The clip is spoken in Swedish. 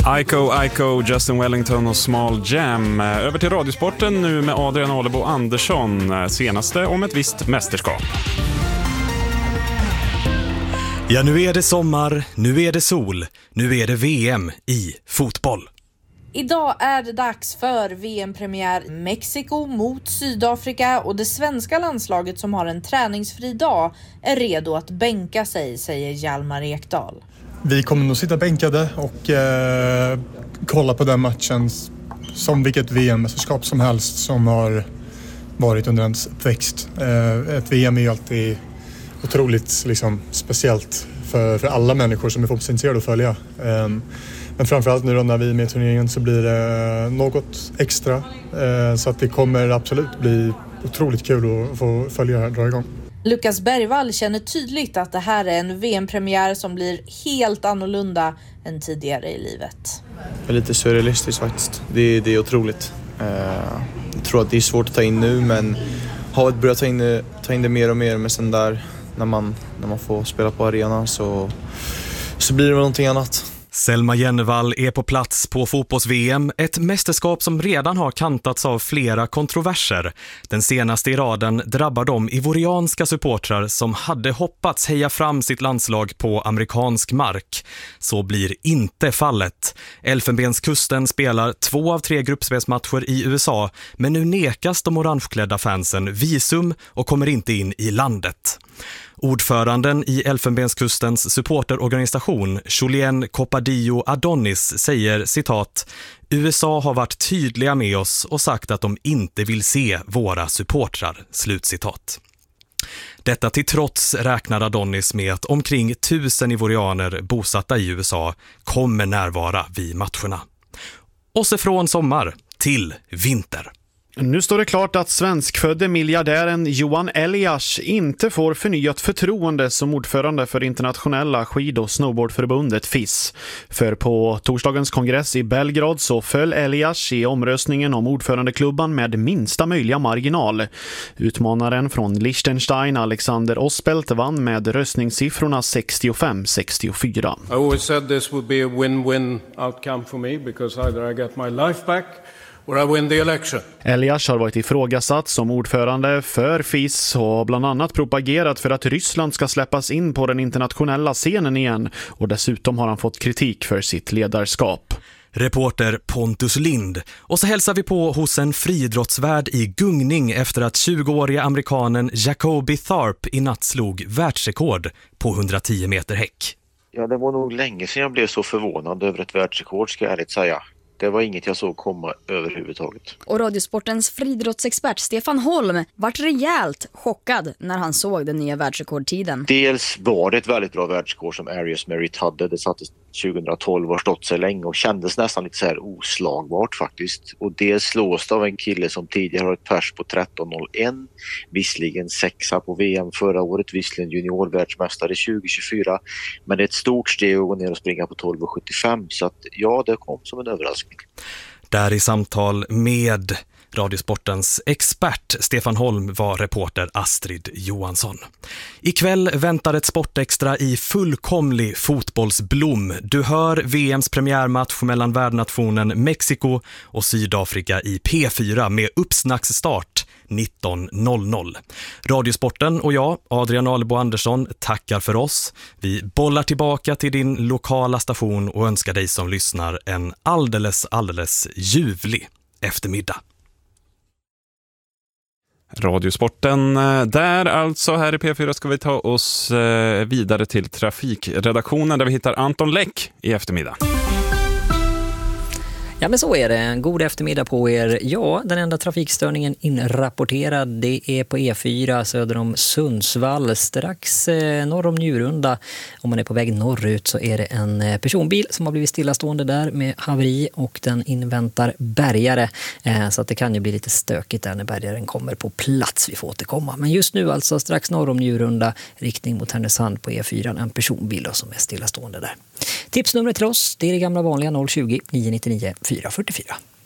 Iko, Justin Wellington och Small Jam. Över till Radiosporten nu med Adrian Alebo Andersson. Senaste om ett visst mästerskap. Ja, nu är det sommar, nu är det sol, nu är det VM i fotboll. Idag är det dags för VM-premiär Mexiko mot Sydafrika och det svenska landslaget som har en träningsfri dag är redo att bänka sig, säger Hjalmar Ekdal. Vi kommer nog sitta bänkade och kolla på den matchen som vilket VM-mästerskap som helst som har varit under ens uppväxt. Ett VM är ju alltid otroligt liksom, speciellt för alla människor som är fotbollsintresserade att följa. Men framförallt nu då när vi är med i turneringen så blir det något extra. Så att det kommer absolut bli otroligt kul att få följa det här, dra igång. Lukas Bergvall känner tydligt att det här är en VM-premiär som blir helt annorlunda än tidigare i livet. Det är lite surrealistiskt faktiskt. Det är otroligt. Jag tror att det är svårt att ta in nu, men har börjat ta in det mer och mer. Men sen där, när man får spela på arenan så blir det någonting annat. Selma Jennevall är på plats på fotbolls-VM, ett mästerskap som redan har kantats av flera kontroverser. Den senaste i raden drabbar de ivorianska supportrar som hade hoppats heja fram sitt landslag på amerikansk mark. Så blir inte fallet. Elfenbenskusten spelar 2 av 3 gruppspelsmatcher i USA, men nu nekas de orangeklädda fansen visum och kommer inte in i landet. Ordföranden i Elfenbenskustens supporterorganisation, Julien Copadillo Adonis, säger citat: USA har varit tydliga med oss och sagt att de inte vill se våra supportrar. Slutcitat. Detta till trots räknar Adonis med att omkring 1000 ivorianer bosatta i USA kommer närvara vid matcherna. Och så från sommar till vinter. Nu står det klart att svenskfödde miljardären Johan Elias inte får förnyat förtroende som ordförande för internationella skid- och snowboardförbundet FIS. För på torsdagens kongress i Belgrad så föll Elias i omröstningen om ordförandeklubban med minsta möjliga marginal. Utmanaren från Liechtenstein, Alexander Ospelt, vann med röstningssiffrorna 65-64. I always said this would be a win-win outcome for me because either I get my life back or I win the election. Elias har varit ifrågasatt som ordförande för FIS och har bland annat propagerat för att Ryssland ska släppas in på den internationella scenen igen, och dessutom har han fått kritik för sitt ledarskap. Reporter Pontus Lind. Och så hälsar vi på hos en friidrottsvärd i gungning efter att 20-åriga amerikanen Jacoby Tharp i natt slog världsrekord på 110 meter häck. Ja, det var nog länge sedan jag blev så förvånad över ett världsrekord, ska jag ärligt säga. Det var inget jag såg komma överhuvudtaget. Och Radiosportens friidrottsexpert Stefan Holm vart rejält chockad när han såg den nya världsrekordtiden. Dels var det ett väldigt bra världsrekord som Arius Merritt hade. Det sattes 2012 och har stått sig länge och kändes nästan lite så här oslagbart faktiskt. Och det slås av en kille som tidigare har ett pers på 13.01. Visserligen 6:a på VM förra året, visserligen juniorvärldsmästare 2024. Men det är ett stort steg att gå ner och springa på 12.75. Så att ja, det kom som en överraskning. Där i samtal med Radiosportens expert Stefan Holm var reporter Astrid Johansson. Ikväll väntar ett sportextra i fullkomlig fotbollsblom. Du hör VMs premiärmatch mellan värdnationen Mexiko och Sydafrika i P4 med uppsnacksstart 19.00. Radiosporten och jag, Adrian Alebo Andersson, tackar för oss. Vi bollar tillbaka till din lokala station och önskar dig som lyssnar en alldeles ljuvlig eftermiddag. Radiosporten där alltså. Här i P4 ska vi ta oss vidare till trafikredaktionen där vi hittar Anton Läck i eftermiddag. Ja, men så är det. God eftermiddag på er. Ja, den enda trafikstörningen inrapporterad, det är på E4 söder om Sundsvall, strax norr om Njurunda. Om man är på väg norrut så är det en personbil som har blivit stillastående där med haveri och den inväntar bärgare. Så att det kan ju bli lite stökigt där när bärgaren kommer på plats. Vi får återkomma. Men just nu alltså strax norr om Njurunda, riktning mot Härnösand på E4, en personbil som är stillastående där. Tipsnumret till oss, det är det gamla vanliga 020 999 444.